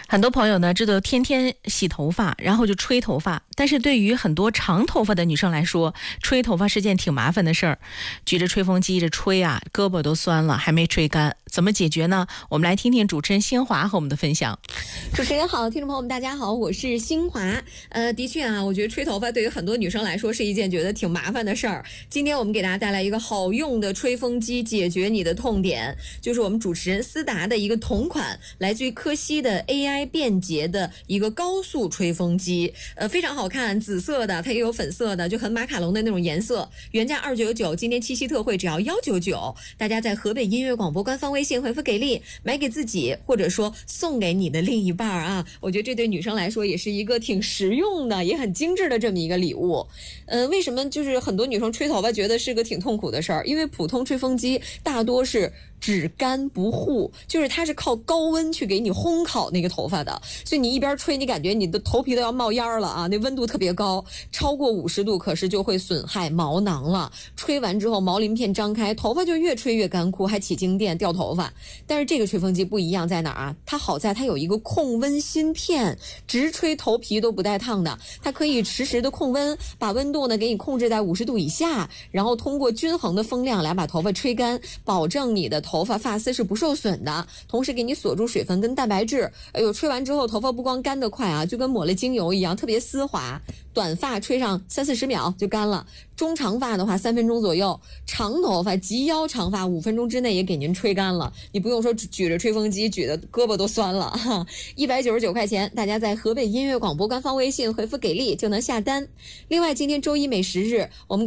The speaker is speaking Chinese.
很多朋友呢，这都天天洗头发，然后就吹头发。但是对于很多长头发的女生来说，吹头发是件挺麻烦的事儿。举着吹风机着吹啊，胳膊都酸了，还没吹干，怎么解决呢？我们来听听主持人新华和我们的分享。 主持人好，听众朋友们大家好，我是新华。的确啊，我觉得吹头发对于很多女生来说是一件觉得挺麻烦的事儿。今天我们给大家带来一个好用的吹风机，解决你的痛点，就是我们主持人思达的一个同款，来自于科西的 AI 便捷的一个高速吹风机，非常好看，紫色的，它也有粉色的，就很马卡龙的那种颜色，原价299，今天七夕特惠只要199。大家在河北音乐广播官方微信回复给力，买给自己或者说送给你的另一半啊，我觉得这对女生来说也是一个挺实用的，也很精致的这么一个礼物。为什么就是很多女生吹头发觉得是个挺痛苦的事儿？因为普通吹风机大多是只干不护，就是它是靠高温去给你烘烤那个头发的，所以你一边吹，你感觉你的头皮都要冒烟了啊！那温度特别高，超过50度，可是就会损害毛囊了。吹完之后，毛鳞片张开，头发就越吹越干枯，还起静电、掉头发。但是这个吹风机不一样在哪儿啊？它好在它有一个控温芯片，直吹头皮都不带烫的，它可以实时的控温，把温度呢给你控制在50度以下，然后通过均衡的风量来把头发吹干，保证你的头发发丝是不受损的，同时给你锁住水分跟蛋白质。哎呦，吹完之后头发不光干得快啊，就跟抹了精油一样，特别丝滑。短发吹上30-40秒就干了，中长发的话3分钟左右，长头发及腰长发5分钟之内也给您吹干了。你不用说举着吹风机举的胳膊都酸了，199块钱，大家在河北音乐广播官方微信回复给力就能下单。另外今天周一美食日，我们给